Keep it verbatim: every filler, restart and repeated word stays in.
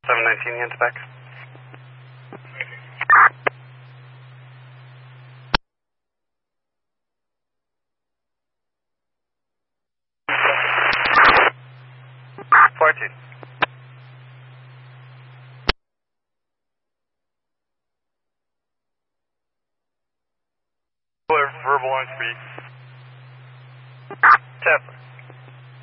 seven nineteen, Yan's back. fourteen. Verbal on speed. Temper.